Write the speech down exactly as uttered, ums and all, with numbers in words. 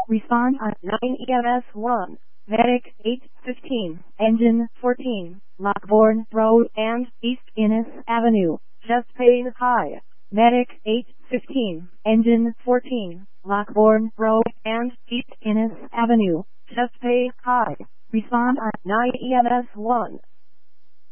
Respond on nine E M S one. Medic eight fifteen. Engine fourteen. Lockbourne Road and East Innes Avenue. Chest pain high. Medic eight fifteen. Engine fourteen. Lockbourne Road and East Innes Avenue. Chest pain high. Respond on nine E M S one.